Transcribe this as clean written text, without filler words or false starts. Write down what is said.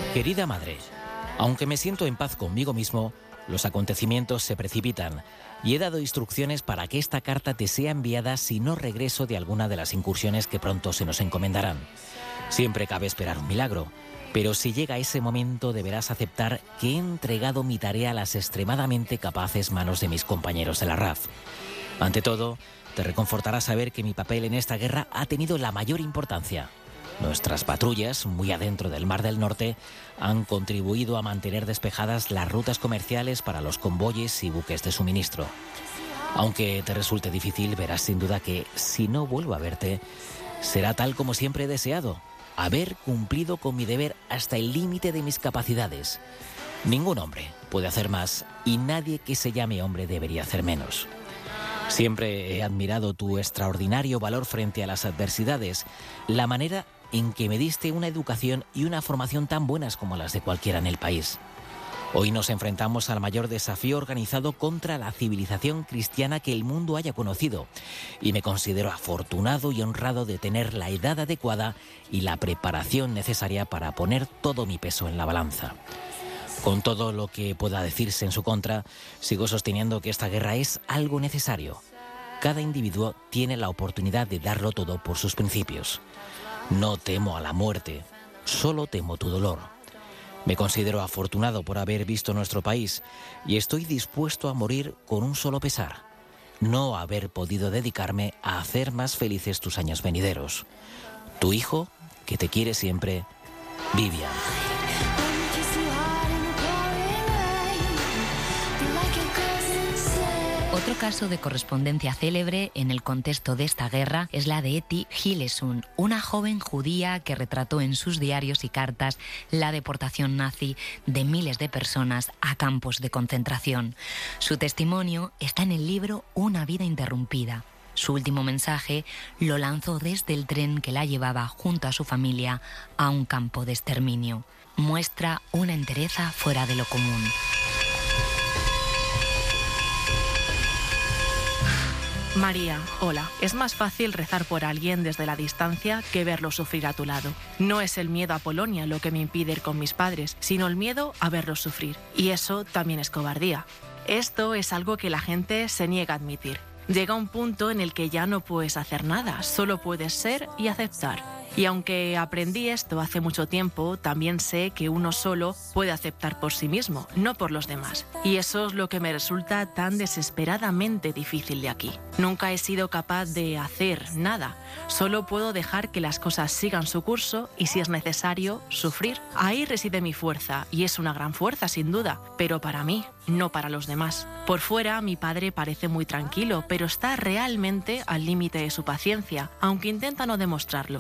Querida madre, aunque me siento en paz conmigo mismo, los acontecimientos se precipitan y he dado instrucciones para que esta carta te sea enviada si no regreso de alguna de las incursiones que pronto se nos encomendarán. Siempre cabe esperar un milagro, pero si llega ese momento deberás aceptar que he entregado mi tarea a las extremadamente capaces manos de mis compañeros de la RAF. Ante todo, te reconfortará saber que mi papel en esta guerra ha tenido la mayor importancia. Nuestras patrullas, muy adentro del Mar del Norte, han contribuido a mantener despejadas las rutas comerciales para los convoyes y buques de suministro. Aunque te resulte difícil, verás sin duda que, si no vuelvo a verte, será tal como siempre he deseado, haber cumplido con mi deber hasta el límite de mis capacidades. Ningún hombre puede hacer más y nadie que se llame hombre debería hacer menos. Siempre he admirado tu extraordinario valor frente a las adversidades, la manera en que me diste una educación y una formación tan buenas como las de cualquiera en el país. Hoy nos enfrentamos al mayor desafío organizado contra la civilización cristiana que el mundo haya conocido, y me considero afortunado y honrado de tener la edad adecuada y la preparación necesaria para poner todo mi peso en la balanza. Con todo lo que pueda decirse en su contra, sigo sosteniendo que esta guerra es algo necesario. Cada individuo tiene la oportunidad de darlo todo por sus principios. No temo a la muerte, solo temo tu dolor. Me considero afortunado por haber visto nuestro país y estoy dispuesto a morir con un solo pesar: no haber podido dedicarme a hacer más felices tus años venideros. Tu hijo, que te quiere siempre, Vivian. Otro caso de correspondencia célebre en el contexto de esta guerra es la de Etty Hillesum, una joven judía que retrató en sus diarios y cartas la deportación nazi de miles de personas a campos de concentración. Su testimonio está en el libro Una vida interrumpida. Su último mensaje lo lanzó desde el tren que la llevaba junto a su familia a un campo de exterminio. Muestra una entereza fuera de lo común. María, hola. Es más fácil rezar por alguien desde la distancia que verlo sufrir a tu lado. No es el miedo a Polonia lo que me impide ir con mis padres, sino el miedo a verlos sufrir. Y eso también es cobardía. Esto es algo que la gente se niega a admitir. Llega un punto en el que ya no puedes hacer nada, solo puedes ser y aceptar. Y aunque aprendí esto hace mucho tiempo, también sé que uno solo puede aceptar por sí mismo, no por los demás. Y eso es lo que me resulta tan desesperadamente difícil de aquí. Nunca he sido capaz de hacer nada. Solo puedo dejar que las cosas sigan su curso y, si es necesario, sufrir. Ahí reside mi fuerza, y es una gran fuerza sin duda, pero para mí, no para los demás. Por fuera, mi padre parece muy tranquilo, pero está realmente al límite de su paciencia, aunque intenta no demostrarlo.